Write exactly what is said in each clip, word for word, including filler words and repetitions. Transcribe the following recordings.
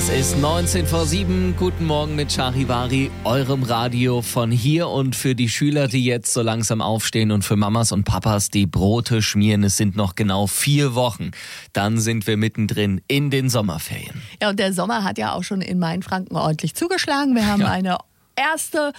ist neunzehn vor sieben. Guten Morgen mit Charivari, eurem Radio von hier und für die Schüler, die jetzt so langsam aufstehen und für Mamas und Papas, die Brote schmieren. Es sind noch genau vier Wochen. Dann sind wir mittendrin in den Sommerferien. Ja, und der Sommer hat ja auch schon in Mainfranken ordentlich zugeschlagen. Wir haben ja. eine erste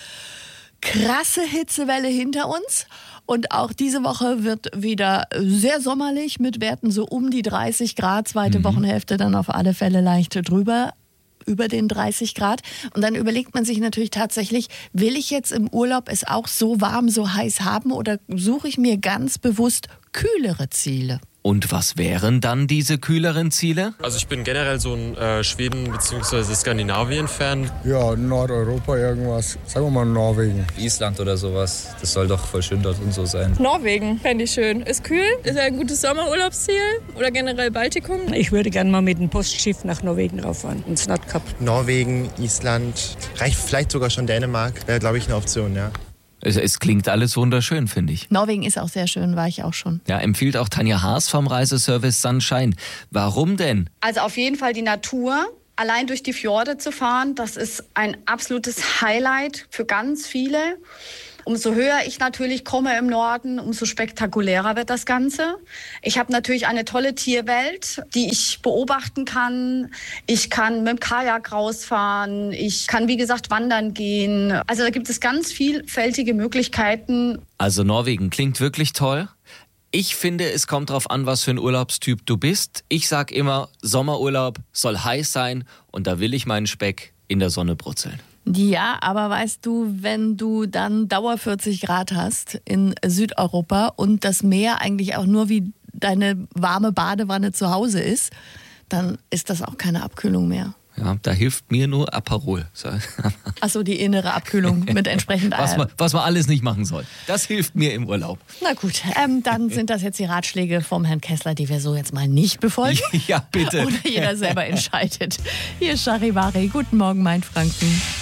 krasse Hitzewelle hinter uns. Und auch diese Woche wird wieder sehr sommerlich mit Werten so um die dreißig Grad. Zweite mhm. Wochenhälfte dann auf alle Fälle leicht drüber, über den dreißig Grad. Und dann überlegt man sich natürlich tatsächlich, will ich jetzt im Urlaub es auch so warm, so heiß haben oder suche ich mir ganz bewusst kühlere Ziele? Und was wären dann diese kühleren Ziele? Also ich bin generell so ein äh, Schweden- bzw. Skandinavien-Fan. Ja, Nordeuropa irgendwas. Sagen wir mal Norwegen. Island oder sowas. Das soll doch voll schön dort und so sein. Norwegen fände ich schön. Ist kühl, ist ein gutes Sommerurlaubsziel oder generell Baltikum. Ich würde gerne mal mit dem Postschiff nach Norwegen rauffahren, ins Nordkap. Norwegen, Island, reicht vielleicht sogar schon Dänemark. Wäre, glaube ich, eine Option, ja. Es, es klingt alles wunderschön, finde ich. Norwegen ist auch sehr schön, war ich auch schon. Ja, empfiehlt auch Tanja Haas vom Reiseservice Sunshine. Warum denn? Also auf jeden Fall die Natur. Allein durch die Fjorde zu fahren, das ist ein absolutes Highlight für ganz viele. Umso höher ich natürlich komme im Norden, umso spektakulärer wird das Ganze. Ich habe natürlich eine tolle Tierwelt, die ich beobachten kann. Ich kann mit dem Kajak rausfahren. Ich kann, wie gesagt, wandern gehen. Also da gibt es ganz vielfältige Möglichkeiten. Also Norwegen klingt wirklich toll. Ich finde, es kommt drauf an, was für ein Urlaubstyp du bist. Ich sag immer, Sommerurlaub soll heiß sein und da will ich meinen Speck in der Sonne brutzeln. Ja, aber weißt du, wenn du dann Dauer vierzig Grad hast in Südeuropa und das Meer eigentlich auch nur wie deine warme Badewanne zu Hause ist, dann ist das auch keine Abkühlung mehr. Ja, da hilft mir nur Aperol. Achso, die innere Abkühlung mit entsprechend was, man, was man alles nicht machen soll. Das hilft mir im Urlaub. Na gut, ähm, dann sind das jetzt die Ratschläge vom Herrn Kessler, die wir so jetzt mal nicht befolgen. Ja, bitte. Oder jeder selber entscheidet. Hier ist Charivari. Guten Morgen, Mainfranken.